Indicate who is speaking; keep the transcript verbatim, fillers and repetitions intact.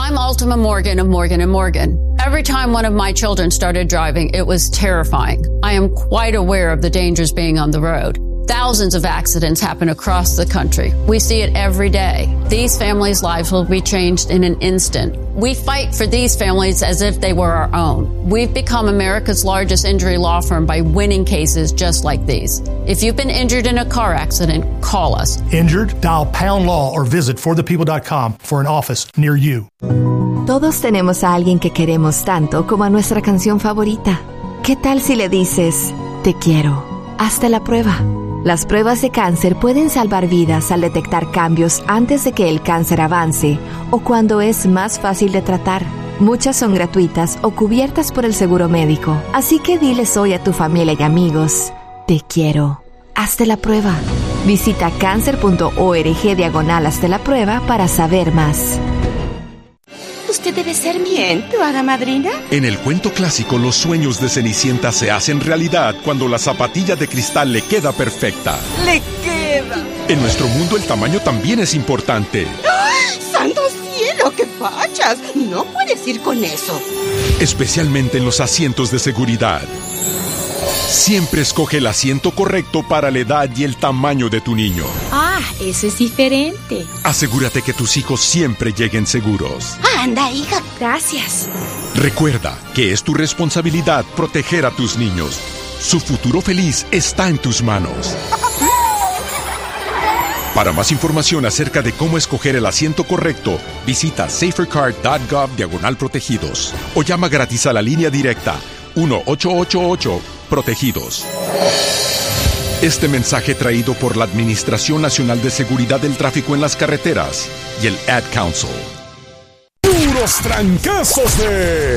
Speaker 1: I'm Ultima Morgan of Morgan and Morgan. Every time one of my children started driving, it was terrifying. I am quite aware of the dangers being on the road. Thousands of accidents happen across the country. We see it every day. These families' lives will be changed in an instant. We fight for these families as if they were our own. We've become America's largest injury law firm by winning cases just like these. If you've been injured in a car accident, call us.
Speaker 2: Injured? Dial pound law or visit for the people dot com for an office near you.
Speaker 3: Todos tenemos a alguien que queremos tanto como a nuestra canción favorita. ¿Qué tal si le dices, te quiero? Hazte la prueba. Las pruebas de cáncer pueden salvar vidas al detectar cambios antes de que el cáncer avance o cuando es más fácil de tratar. Muchas son gratuitas o cubiertas por el seguro médico. Así que diles hoy a tu familia y amigos, te quiero. Hazte la prueba. Visita cáncer.org diagonal hazte la prueba para saber más.
Speaker 4: Usted debe ser mi ente, hada madrina.
Speaker 5: En el cuento clásico, los sueños de Cenicienta se hacen realidad cuando la zapatilla de cristal le queda perfecta.
Speaker 4: ¡Le queda!
Speaker 5: En nuestro mundo, el tamaño también es importante.
Speaker 4: ¡Ay, santo cielo, qué fachas! No puedes ir con eso.
Speaker 5: Especialmente en los asientos de seguridad. Siempre escoge el asiento correcto para la edad y el tamaño de tu niño.
Speaker 6: Ah, eso es diferente.
Speaker 5: Asegúrate que tus hijos siempre lleguen seguros.
Speaker 4: Anda, hija.
Speaker 6: Gracias.
Speaker 5: Recuerda que es tu responsabilidad proteger a tus niños. Su futuro feliz está en tus manos. Para más información acerca de cómo escoger el asiento correcto, visita safercard.gov diagonal protegidos o llama gratis a la línea directa uno ocho ocho ocho protegidos. Este mensaje traído por la Administración Nacional de Seguridad del Tráfico en las Carreteras y el Ad Council.
Speaker 7: Puros trancazos de